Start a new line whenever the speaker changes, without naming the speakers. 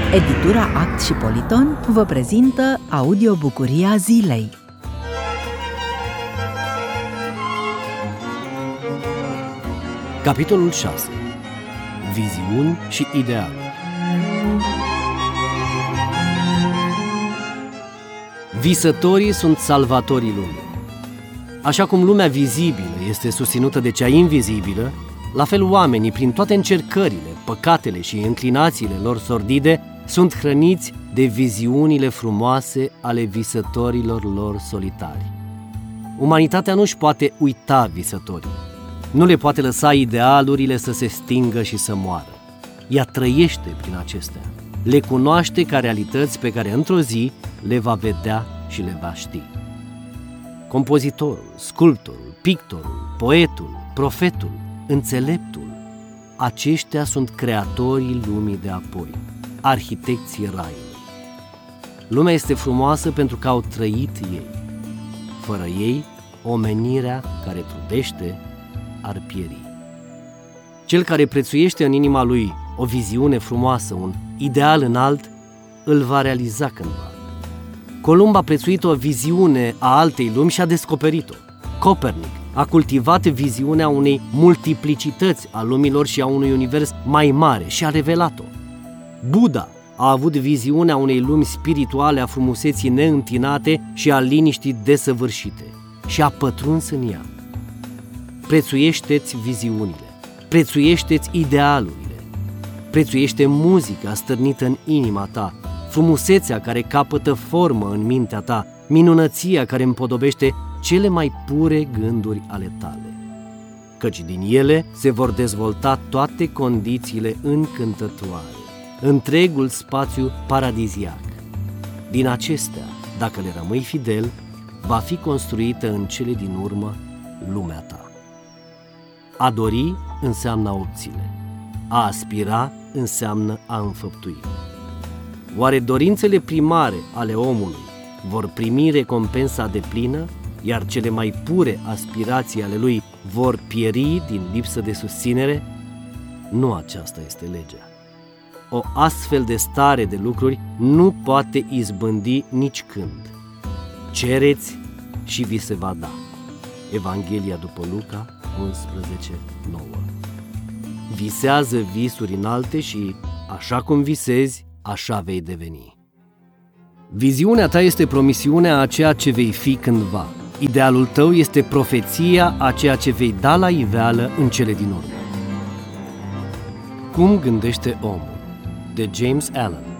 Editura Act și Politon vă prezintă audiobucuria zilei.
Capitolul 6. Viziuni și idealuri. Visătorii sunt salvatorii lumii. Așa cum lumea vizibilă este susținută de cea invizibilă, la fel oamenii, prin toate încercările, păcatele și înclinațiile lor sordide, sunt hrăniți de viziunile frumoase ale visătorilor lor solitari. Umanitatea nu-și poate uita visătorii. Nu le poate lăsa idealurile să se stingă și să moară. Ea trăiește prin acestea. Le cunoaște ca realități pe care într-o zi le va vedea și le va ști. Compozitorul, sculptorul, pictorul, poetul, profetul, înțeleptul, aceștia sunt creatorii lumii de apoi, arhitecții raiului. Lumea este frumoasă pentru că au trăit ei. Fără ei, omenirea care trudește ar pieri. Cel care prețuiește în inima lui o viziune frumoasă, un ideal înalt, îl va realiza cândva. Columb a prețuit o viziune a altei lumi și a descoperit-o. Copernic a cultivat viziunea unei multiplicități a lumilor și a unui univers mai mare și a revelat-o. Buddha a avut viziunea unei lumi spirituale a frumuseții neîntinate și a liniștii desăvârșite și a pătruns în ea. Prețuiește-ți viziunile, prețuiește-ți idealurile, prețuiește muzica stârnită în inima ta, frumusețea care capătă formă în mintea ta, minunăția care împodobește cele mai pure gânduri ale tale. Căci din ele se vor dezvolta toate condițiile încântătoare, întregul spațiu paradiziac. Din acestea, dacă le rămâi fidel, va fi construită în cele din urmă lumea ta. A dori înseamnă a obține, a aspira înseamnă a înfăptui. Oare dorințele primare ale omului vor primi recompensa deplină, iar cele mai pure aspirații ale lui vor pieri din lipsă de susținere? Nu aceasta este legea. O astfel de stare de lucruri nu poate izbândi nici când. Cereți și vi se va da. Evanghelia după Luca 11:9. Visează visuri înalte și, așa cum visezi, așa vei deveni. Viziunea ta este promisiunea a ceea ce vei fi cândva. Idealul tău este profeția a ceea ce vei da la iveală în cele din urmă. Cum gândește omul? De James Allen.